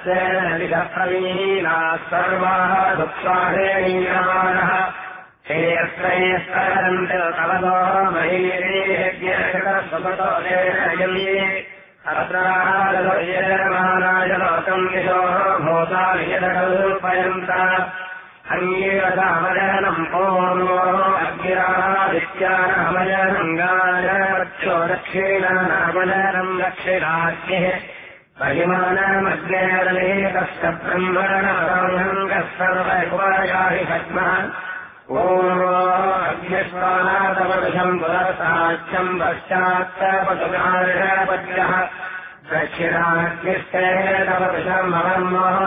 प्रवीणाः सर्वाः दुःखाहेणीयमानः हे यत्रैस्तरन्ति तवतो महीरेज्ञसुपतो अत्राहारमानाय लोकम् दिशोः भूतानि यदकल्पयन्त अङ्गीरसामजनम् पूर्वो अग्निरादित्यानामजनङ्गाय वक्षो दक्षिणानामजनम् दक्षिणाग्निः महिमानमग्नेरलेकश्च ब्रह्मणः सर्वैवायाहि भस्मः पूर्वो अग्निस्वानादवदुषम् पुरसाच्छम् पश्चात्तपशुकार्यपद्यः दक्षिणाग्निस्तेदवदुषम् अवर्मः